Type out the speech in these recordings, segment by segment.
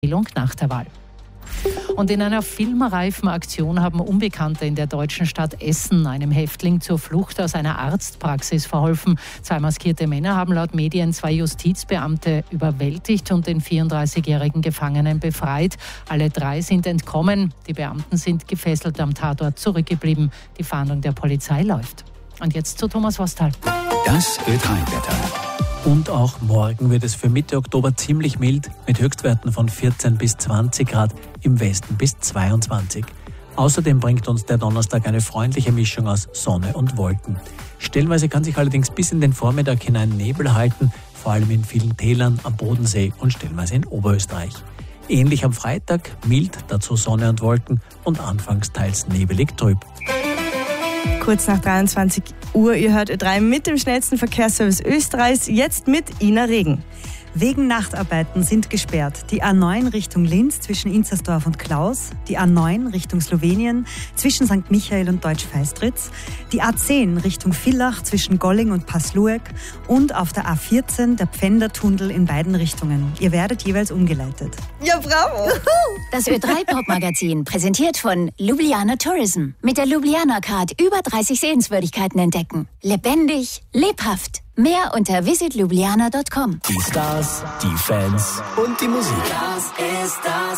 nach der Wahl. Und in einer filmreifen Aktion haben Unbekannte in der deutschen Stadt Essen einem Häftling zur Flucht aus einer Arztpraxis verholfen. 2 maskierte Männer haben laut Medien 2 Justizbeamte überwältigt und den 34-jährigen Gefangenen befreit. Alle 3 sind entkommen. Die Beamten sind gefesselt am Tatort zurückgeblieben. Die Fahndung der Polizei läuft. Und jetzt zu Thomas Wostal. Das Ö3-Wetter. Und auch morgen wird es für Mitte Oktober ziemlich mild mit Höchstwerten von 14 bis 20 Grad, im Westen bis 22. Außerdem bringt uns der Donnerstag eine freundliche Mischung aus Sonne und Wolken. Stellenweise kann sich allerdings bis in den Vormittag hinein Nebel halten, vor allem in vielen Tälern, am Bodensee und stellenweise in Oberösterreich. Ähnlich am Freitag, mild, dazu Sonne und Wolken und anfangs teils nebelig trüb. Kurz nach 23 Uhr, ihr hört Ö3 mit dem schnellsten Verkehrsservice Österreichs, jetzt mit Ina Regen. Wegen Nachtarbeiten sind gesperrt die A9 Richtung Linz zwischen Inzersdorf und Klaus, die A9 Richtung Slowenien zwischen St. Michael und Deutsch-Feistritz, die A10 Richtung Villach zwischen Golling und Passlueck und auf der A14 der Pfändertunnel in beiden Richtungen. Ihr werdet jeweils umgeleitet. Ja, bravo! Das Ö3-Pop-Magazin präsentiert von Ljubljana Tourism. Mit der Ljubljana Card über 30 Sehenswürdigkeiten entdecken. Lebendig, lebhaft. Mehr unter visitljubljana.com. Die Stars, die Fans und die Musik. Das ist das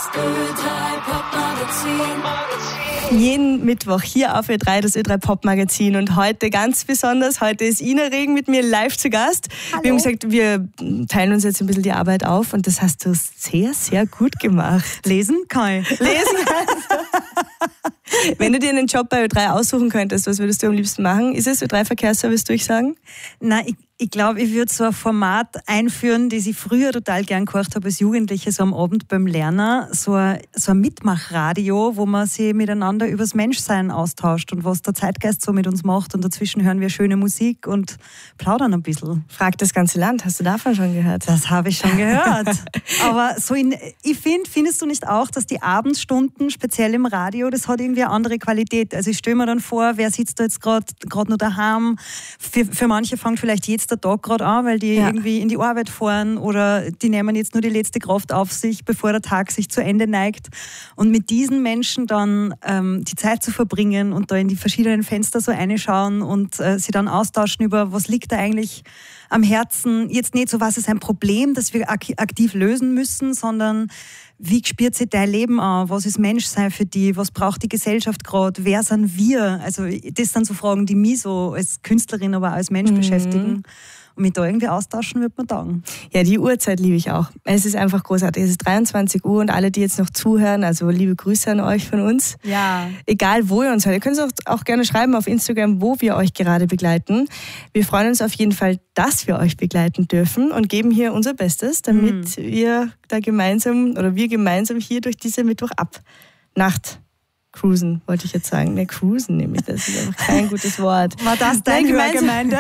Ö3-Pop-Magazin. Jeden Mittwoch hier auf Ö3, das Ö3-Pop-Magazin. Und heute ganz besonders, heute ist Ina Regen mit mir live zu Gast. Hallo. Wir haben gesagt, wir teilen uns jetzt ein bisschen die Arbeit auf und das hast du sehr, sehr gut gemacht. Lesen kann ich. Lesen kannst du. Wenn du dir einen Job bei Ö3 aussuchen könntest, was würdest du am liebsten machen? Ist es Ö3-Verkehrsservice durchsagen? Nein, ich glaube, ich würde so ein Format einführen, das ich früher total gern gehört habe als Jugendliche, so am Abend beim Lernen, so ein Mitmachradio, wo man sich miteinander übers Menschsein austauscht und was der Zeitgeist so mit uns macht. Und dazwischen hören wir schöne Musik und plaudern ein bisschen. Frag das ganze Land, hast du davon schon gehört? Das habe ich schon gehört. Aber so findest du nicht auch, dass die Abendstunden, speziell im Radio, das hat irgendwie eine andere Qualität? Also ich stelle mir dann vor, wer sitzt da jetzt gerade noch daheim? Für manche fängt vielleicht jetzt der Tag gerade an, weil die irgendwie in die Arbeit fahren oder die nehmen jetzt nur die letzte Kraft auf sich, bevor der Tag sich zu Ende neigt. Und mit diesen Menschen dann die Zeit zu verbringen und da in die verschiedenen Fenster so reinschauen und sie dann austauschen über, was liegt da eigentlich am Herzen. Jetzt nicht so, was ist ein Problem, das wir aktiv lösen müssen, sondern wie spürt sich dein Leben an? Was ist Menschsein für dich? Was braucht die Gesellschaft gerade? Wer sind wir? Also das sind so Fragen, die mich so als Künstlerin, aber auch als Mensch beschäftigen. Und mich da irgendwie austauschen, würde man sagen. Ja, die Uhrzeit liebe ich auch. Es ist einfach großartig. Es ist 23 Uhr und alle, die jetzt noch zuhören, also liebe Grüße an euch von uns. Ja. Egal, wo ihr uns hört. Ihr könnt es auch gerne schreiben auf Instagram, wo wir euch gerade begleiten. Wir freuen uns auf jeden Fall, dass wir euch begleiten dürfen und geben hier unser Bestes, damit wir gemeinsam hier durch diese Mittwochabnacht cruisen, wollte ich jetzt sagen. Ne, cruisen nämlich, das ist einfach kein gutes Wort. War das deine Hörgemeinde?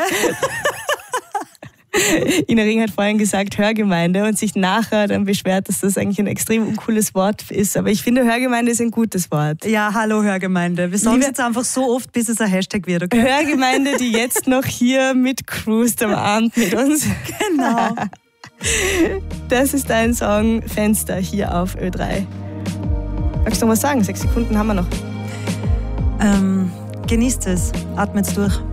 Ina Regen hat vorhin gesagt Hörgemeinde und sich nachher dann beschwert, dass das eigentlich ein extrem uncooles Wort ist. Aber ich finde, Hörgemeinde ist ein gutes Wort. Ja, hallo Hörgemeinde. Wir sagen es jetzt einfach so oft, bis es ein Hashtag wird. Okay? Hörgemeinde, die jetzt noch hier mitcruist am Abend mit uns. Genau. Das ist dein Song Fenster hier auf Ö3. Magst du noch was sagen? 6 Sekunden haben wir noch. Genießt es. Atmet durch.